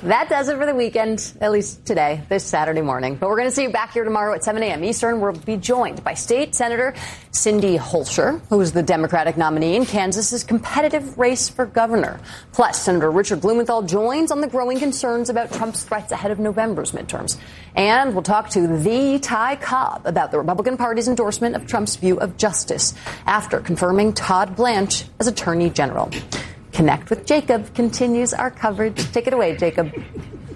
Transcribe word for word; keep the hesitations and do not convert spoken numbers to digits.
That does it for the weekend, at least today, this Saturday morning. But we're going to see you back here tomorrow at seven a.m. Eastern. We'll be joined by State Senator Cindy Holscher, who is the Democratic nominee in Kansas's competitive race for governor. Plus, Senator Richard Blumenthal joins on the growing concerns about Trump's threats ahead of November's midterms. And we'll talk to the Ty Cobb about the Republican Party's endorsement of Trump's view of justice after confirming Todd Blanche as Attorney General. Connect with Jacob continues our coverage. Take it away, Jacob.